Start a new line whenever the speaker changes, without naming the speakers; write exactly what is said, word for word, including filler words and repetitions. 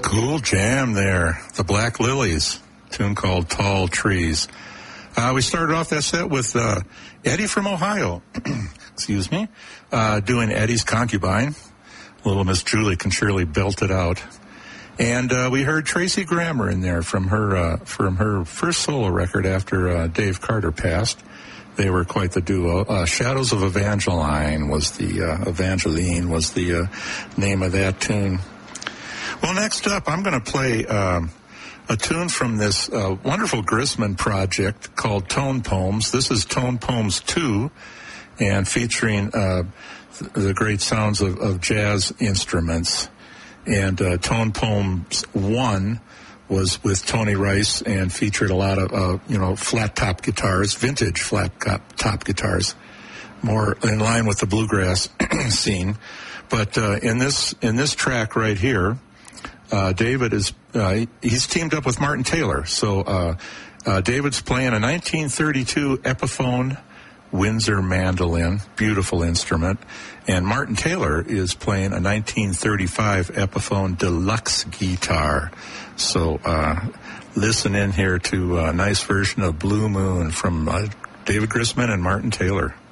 Cool jam there. The Black Lilies, tune called Tall Trees. Uh, we started off that set with uh, Eddie from Ohio, excuse me, uh, doing Eddie's Concubine. Little Miss Julie can surely belt it out. And uh, we heard Tracy Grammer in there from her uh, from her first solo record after uh, Dave Carter passed. They were quite the duo. Uh, Shadows of Evangeline was the uh, Evangeline was the uh, name of that tune. Well, next up, I'm going to play um, a tune from this uh, wonderful Grisman project called Tone Poems. This is Tone Poems two, and featuring uh, the great sounds of, of jazz instruments. And uh, Tone Poems one was with Tony Rice and featured a lot of, uh, you know, flat-top guitars, vintage flat-top guitars, more in line with the bluegrass scene. But uh, in this in this track right here, uh, David is uh, he's teamed up with Martin Taylor. So uh, uh, David's playing a nineteen thirty-two Epiphone Windsor mandolin, beautiful instrument, and Martin Taylor is playing a nineteen thirty-five Epiphone deluxe guitar. So uh, listen in here to a nice version of Blue Moon from uh, David Grisman and Martin Taylor.